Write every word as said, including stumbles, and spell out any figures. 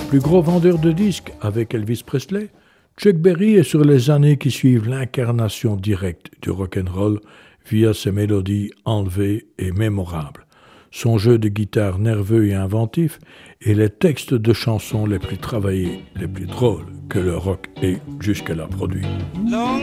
Plus gros vendeur de disques avec Elvis Presley, Chuck Berry est sur les années qui suivent l'incarnation directe du rock'n'roll via ses mélodies enlevées et mémorables, son jeu de guitare nerveux et inventif et les textes de chansons les plus travaillés, les plus drôles que le rock ait jusque-là produit. Long